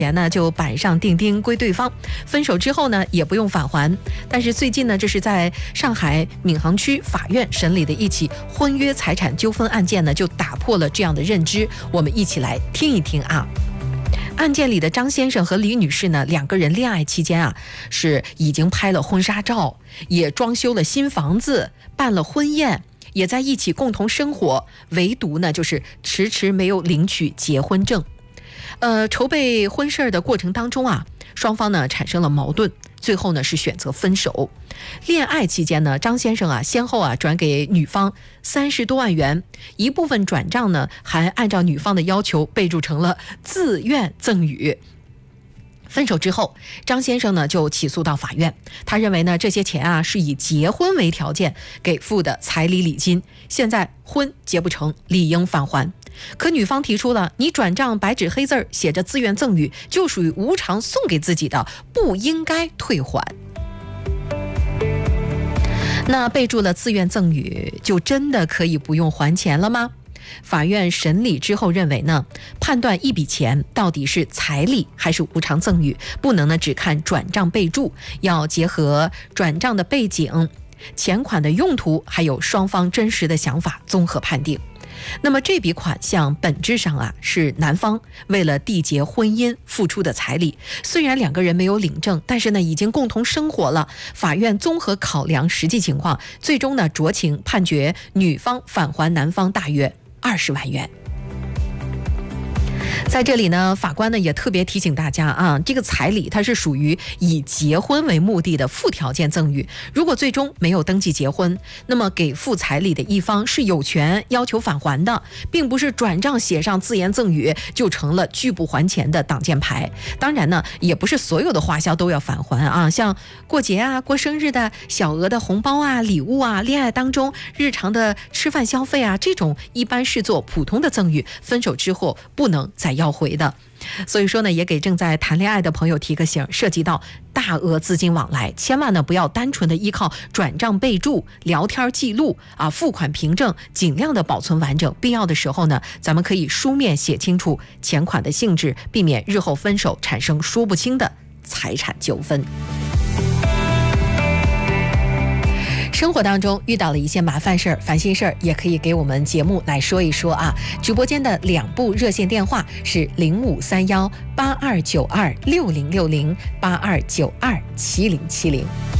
钱呢就板上钉钉归对方，分手之后呢也不用返还。但是最近呢，这是在上海闵行区法院审理的一起婚约财产纠纷案件呢，就打破了这样的认知。我们一起来听一听啊。案件里的张先生和李女士呢，两个人恋爱期间啊，是已经拍了婚纱照，也装修了新房子，办了婚宴，也在一起共同生活，唯独呢就是迟迟没有领取结婚证。筹备婚事的过程当中啊，双方呢产生了矛盾，最后呢是选择分手。恋爱期间呢，张先生啊先后啊转给女方30多万元，一部分转账呢还按照女方的要求备注成了自愿赠与。分手之后，张先生呢就起诉到法院，他认为呢这些钱啊是以结婚为条件给付的彩礼礼金，现在婚结不成，理应返还。可女方提出了，你转账白纸黑字写着自愿赠与，就属于无偿送给自己的，不应该退还。那备注了自愿赠与，就真的可以不用还钱了吗？法院审理之后认为呢，判断一笔钱到底是彩礼还是无偿赠与，不能呢只看转账备注，要结合转账的背景、钱款的用途，还有双方真实的想法综合判定。那么这笔款项本质上啊是男方为了缔结婚姻付出的彩礼，虽然两个人没有领证，但是呢已经共同生活了。法院综合考量实际情况，最终呢酌情判决女方返还男方大约20万元。在这里呢，法官呢也特别提醒大家啊，这个彩礼它是属于以结婚为目的的附条件赠与，如果最终没有登记结婚，那么给付彩礼的一方是有权要求返还的，并不是转账写上自愿赠与就成了拒不还钱的挡箭牌。当然呢，也不是所有的花销都要返还啊，像过节啊、过生日的小额的红包啊、礼物啊，恋爱当中日常的吃饭消费啊，这种一般视作普通的赠与，分手之后不能再要回的。所以说呢，也给正在谈恋爱的朋友提个醒，涉及到大额资金往来，千万呢不要单纯的依靠转账备注、聊天记录啊、付款凭证，尽量的保存完整。必要的时候呢，咱们可以书面写清楚钱款的性质，避免日后分手产生说不清的财产纠纷。生活当中遇到了一些麻烦事儿、烦心事儿，也可以给我们节目来说一说啊。直播间的2部热线电话是053182926060、82927070。